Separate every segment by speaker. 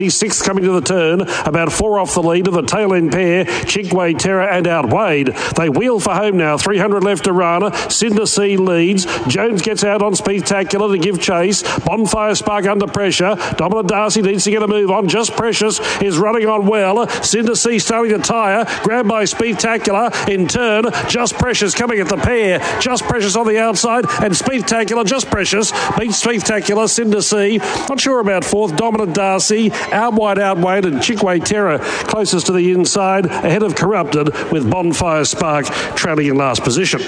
Speaker 1: He's sixth coming to the turn, about 4 off the lead of the tail end pair, Chigway Terror and Outweighed. They wheel for home now, 300 left to Rana. Cinder Sea leads. Jones gets out on Spectacular to give chase. Bonfire Spark under pressure. Dominant Darcy needs to get a move on. Just Precious is running on well. Cinder Sea starting to tire, grabbed by Spectacular. In turn, Just Precious coming at the pair. Just Precious on the outside and Spectacular. Just Precious beats Spectacular. Cinder Sea, not sure about fourth. Dominant Darcy, Outweighed and Chigway Terror closest to the inside, ahead of Corrupted, with Bonfire Spark trailing in last position.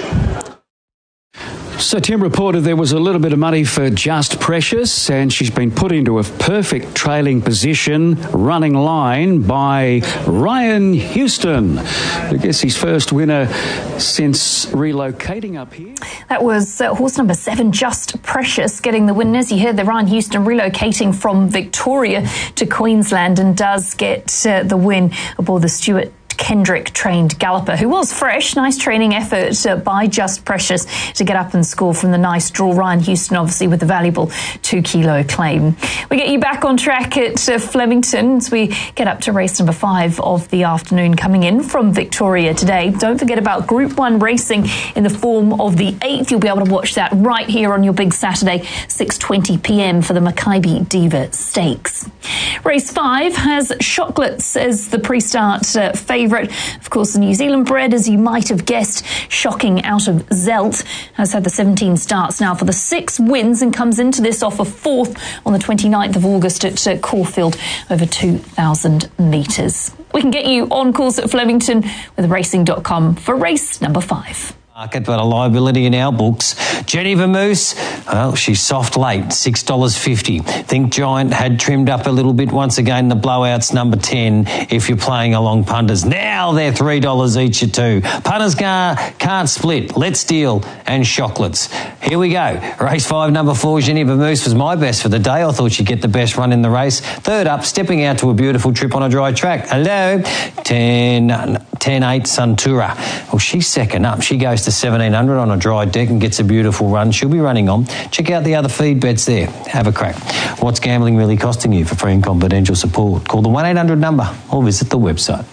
Speaker 2: So Tim reported there was a little bit of money for Just Precious, and she's been put into a perfect trailing position, running line by Ryan Houston. I guess his first winner since relocating up here.
Speaker 3: That was horse number 7, Just Precious, getting the win. As you heard, the Ryan Houston relocating from Victoria to Queensland and does get the win aboard the Stuart Kendrick trained galloper, who was fresh. Nice training effort by Just Precious to get up and score from the nice draw. Ryan Houston obviously with a valuable 2 kilo claim. We get you back on track at Flemington as we get up to race number 5 of the afternoon coming in from Victoria today. Don't forget about Group 1 racing in the form of the 8th. You'll be able to watch that right here on your big Saturday, 6:20 p.m. for the Makybe Diva Stakes. Race 5 has Chocolates as the pre-start favourite. Of course, the New Zealand bred, as you might have guessed, Shocking out of Zelt, has had the 17 starts now for the 6 wins and comes into this off a 4th on the 29th of August at Caulfield over 2,000 metres. We can get you on course at Flemington with racing.com for race number 5.
Speaker 4: Market, but a liability in our books. Jenny Vermoose, well, she's soft late, $6.50. Think Giant had trimmed up a little bit once again. The blowout's number 10 if you're playing along punters. Now they're $3 each at 2. Punters can't split. Let's Deal and Chocolates. Here we go. Race 5, number 4, Jenny Vermoose was my best for the day. I thought she'd get the best run in the race. Third up, stepping out to a beautiful trip on a dry track. Hello, 10-8 Suntura. Well, she's second up. She goes to 1,700 on a dry deck and gets a beautiful run. She'll be running on. Check out the other feed bets there. Have a crack. What's gambling really costing you? For free and confidential support, call the 1-800 number or visit the website.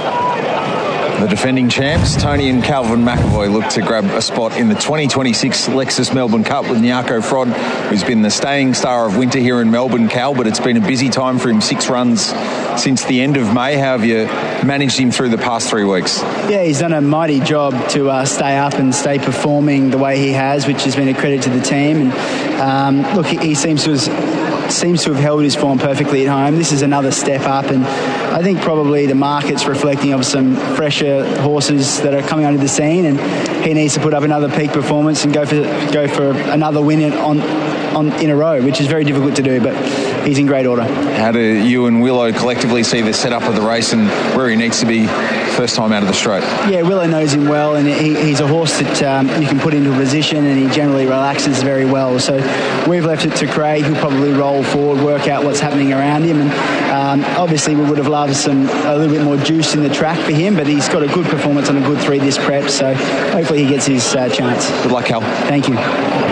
Speaker 5: The defending champs, Tony and Calvin McAvoy, look to grab a spot in the 2026 Lexus Melbourne Cup with Nyako Frod, who's been the staying star of winter here in Melbourne, Cal, but it's been a busy time for him, 6 runs since the end of May. How have you managed him through the past 3 weeks?
Speaker 6: Yeah, he's done a mighty job to stay up and stay performing the way he has, which has been a credit to the team. And look, he seems to have held his form perfectly at home. This is another step up, and I think probably the market's reflecting of some fresher horses that are coming onto the scene, and he needs to put up another peak performance and go for another win in a row, which is very difficult to do, but he's in great order.
Speaker 5: How do you and Willow collectively see the setup of the race and where he needs to be first time out of the straight? Yeah,
Speaker 6: Willow knows him well, and he's a horse that you can put into a position, and he generally relaxes very well. So we've left it to Craig, who'll probably roll forward, work out what's happening around him, and obviously we would have loved a little bit more juice in the track for him, but he's got a good performance on a good 3 this prep, so hopefully he gets his chance.
Speaker 5: Good luck, Cal.
Speaker 6: Thank you.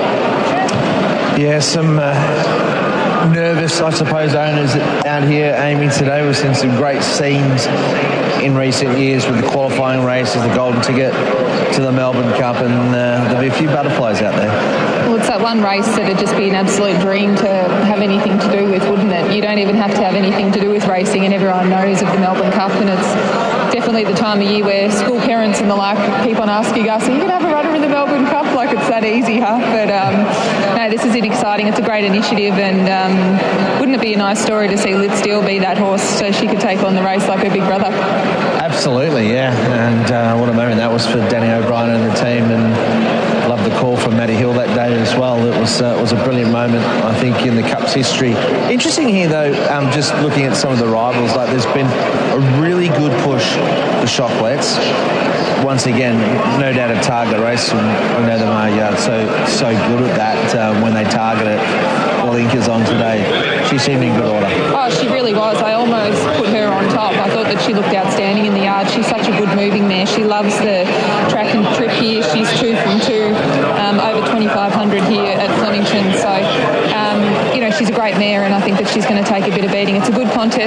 Speaker 7: Yeah, some nervous, I suppose, owners out here aiming today. We've seen some great scenes in recent years with the qualifying races, the Golden Ticket to the Melbourne Cup, and there'll be a few butterflies out there.
Speaker 8: Well, it's that one race that would just be an absolute dream to have anything to do with, wouldn't it? You don't even have to have anything to do with racing, and everyone knows of the Melbourne Cup, and it's definitely the time of year where school parents and the like keep on asking us, are you going to have a runner in the Melbourne Cup? Like, it's that easy, huh? But no, this is exciting. It's a great initiative, and wouldn't it be a nice story to see Lit Steele be that horse so she could take on the race like her big brother?
Speaker 7: Absolutely, yeah. And what a moment that was for Danny O'Brien and the team, and love the call from Matty Hill that day as well. It was a brilliant moment, I think, in the Cup's history. Interesting here, though, just looking at some of the rivals, like there's been a really good push for Chocolates. Once again, no doubt a target race. We know the Maryard so good at that when they target it. Linker's on today. She seemed in good order.
Speaker 8: Oh, she really was. I almost put her on top. I thought that she looked outstanding in the yard. She's such a good moving mare. She loves the track and trip here. She's 2 from 2, over 2,500 here at Flemington. So, she's a great mare, and I think that she's going to take a bit of beating. It's a good contest.